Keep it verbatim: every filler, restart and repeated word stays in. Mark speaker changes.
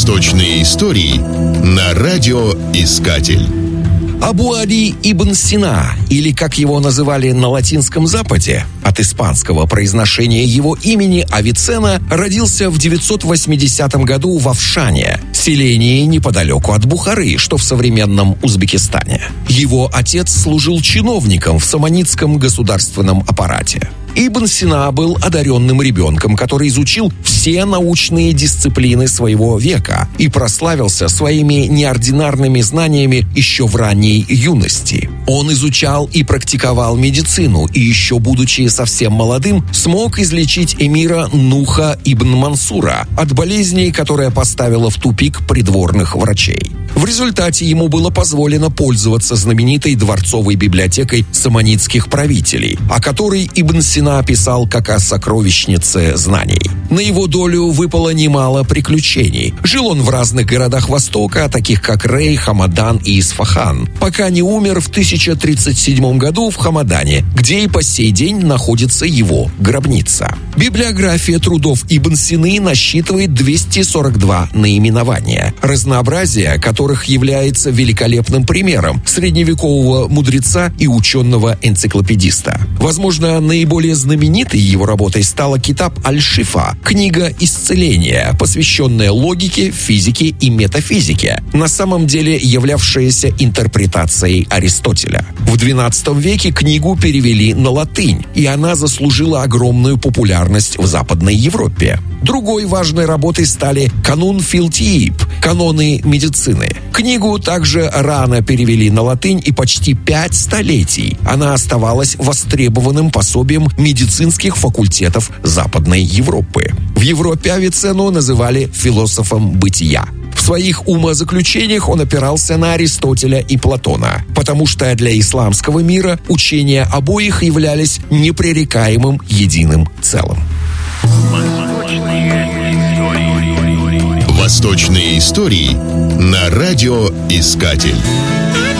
Speaker 1: Восточные истории на радиоискатель.
Speaker 2: Абу Али ибн Сина, или как его называли на Латинском Западе, от испанского произношения его имени Авиценна, родился в девятьсот восьмидесятом году в Афшане, селении неподалеку от Бухары, что в современном Узбекистане. Его отец служил чиновником в саманидском государственном аппарате. Ибн Сина был одаренным ребенком, который изучил все научные дисциплины своего века и прославился своими неординарными знаниями еще в ранней юности. Он изучал и практиковал медицину, и еще будучи совсем молодым, смог излечить эмира Нуха ибн Мансура от болезни, которая поставила в тупик придворных врачей. В результате ему было позволено пользоваться знаменитой дворцовой библиотекой саманидских правителей, о которой Ибн Сина писал как о сокровищнице знаний. На его долю выпало немало приключений. Жил он в разных городах Востока, таких как Рей, Хамадан и Исфахан, пока не умер в тысяча тридцать седьмом году в Хамадане, где и по сей день находится его гробница. Библиография трудов Ибн Сины насчитывает двести сорок два наименования, разнообразие которых является великолепным примером средневекового мудреца и ученого-энциклопедиста. Возможно, наиболее знаменитой его работой стала Китаб аль-Шифа, книга исцеления, посвященная логике, физике и метафизике, на самом деле являвшаяся интерпретацией Аристотеля. В двенадцатом веке книгу перевели на латынь, и она заслужила огромную популярность в Западной Европе. Другой важной работой стали «Канун фил-Тииб», «Каноны медицины». Книгу также рано перевели на латынь, и почти пять столетий она оставалась востребованным пособием медицинских факультетов Западной Европы. В Европе Авиценну называли философом бытия. В своих умозаключениях он опирался на Аристотеля и Платона, потому что для исламского мира учения обоих являлись непререкаемым единым целым.
Speaker 1: Восточные истории на радиоискатель.